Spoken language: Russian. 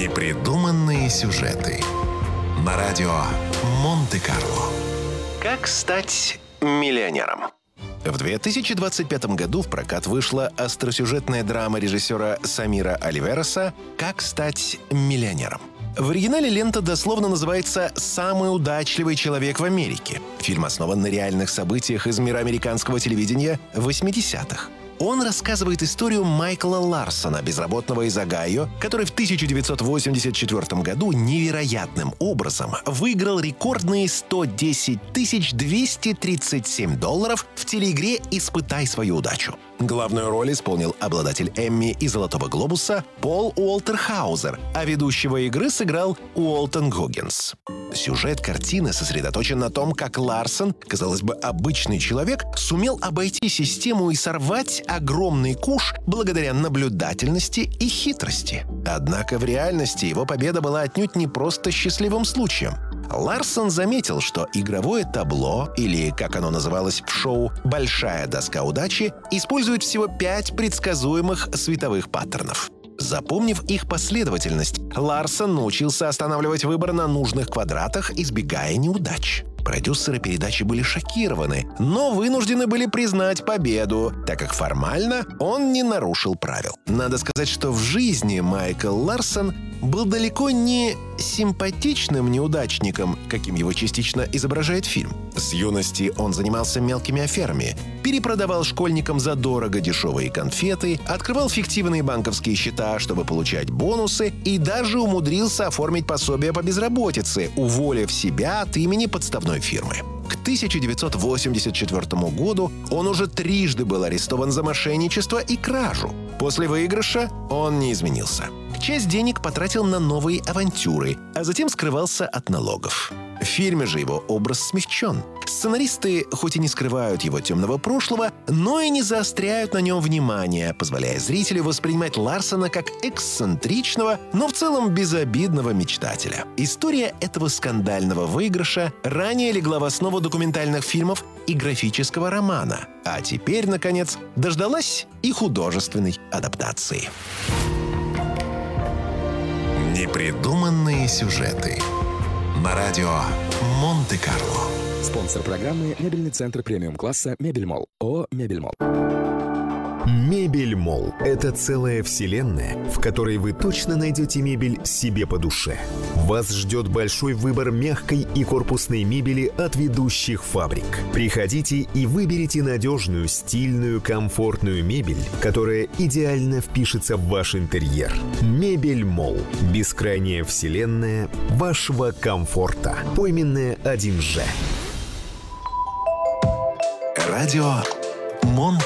Непридуманные сюжеты на радио Монте-Карло. Как стать миллионером? В 2025 году в прокат вышла остросюжетная драма режиссера Самира Оливероса «Как стать миллионером». В оригинале лента дословно называется «Самый удачливый человек в Америке». Фильм основан на реальных событиях из мира американского телевидения 80-х. Он рассказывает историю Майкла Ларсона, безработного из Огайо, который в 1984 году невероятным образом выиграл рекордные $110 237 в телеигре «Испытай свою удачу». Главную роль исполнил обладатель Эмми и Золотого глобуса Пол Уолтер Хаузер, а ведущего игры сыграл Уолтон Гоггинс. Сюжет картины сосредоточен на том, как Ларсон, казалось бы, обычный человек, сумел обойти систему и сорвать огромный куш благодаря наблюдательности и хитрости. Однако в реальности его победа была отнюдь не просто счастливым случаем. Ларсон заметил, что игровое табло, или, как оно называлось в шоу, «Большая доска удачи», использует всего 5 предсказуемых световых паттернов. Запомнив их последовательность, Ларсон научился останавливать выбор на нужных квадратах, избегая неудач. Продюсеры передачи были шокированы, но вынуждены были признать победу, так как формально он не нарушил правил. Надо сказать, что в жизни Майкл Ларсон был далеко не симпатичным неудачником, каким его частично изображает фильм. С юности он занимался мелкими аферами, перепродавал школьникам задорого дешевые конфеты, открывал фиктивные банковские счета, чтобы получать бонусы, и даже умудрился оформить пособие по безработице, уволив себя от имени подставной фирмы. К 1984 году он уже трижды был арестован за мошенничество и кражу. После выигрыша он не изменился. Часть денег потратил на новые авантюры, а затем скрывался от налогов. В фильме же его образ смягчен. Сценаристы хоть и не скрывают его темного прошлого, но и не заостряют на нем внимание, позволяя зрителю воспринимать Ларсона как эксцентричного, но в целом безобидного мечтателя. История этого скандального выигрыша ранее легла в основу документальных фильмов и графического романа, а теперь, наконец, дождалась и художественной адаптации. Непридуманные сюжеты на радио Монте-Карло. Спонсор программы — мебельный центр премиум-класса «Мебельмолл». ООО «Мебельмолл». Мебельмолл – это целая вселенная, в которой вы точно найдете мебель себе по душе. Вас ждет большой выбор мягкой и корпусной мебели от ведущих фабрик. Приходите и выберите надежную, стильную, комфортную мебель, которая идеально впишется в ваш интерьер. Мебельмолл – бескрайняя вселенная вашего комфорта. Пойменная 1Ж. Радио Монте